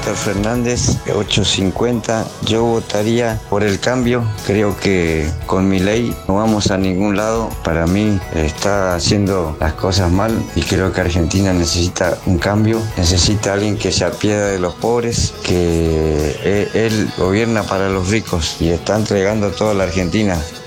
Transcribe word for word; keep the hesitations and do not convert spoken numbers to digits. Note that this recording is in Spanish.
Walter Fernández, ocho cincuenta. Yo votaría por el cambio. Creo que con Milei no vamos a ningún lado. Para mí está haciendo las cosas mal y creo que Argentina necesita un cambio. Necesita alguien que se apiade de los pobres, que él, él gobierna para los ricos y está entregando toda la Argentina.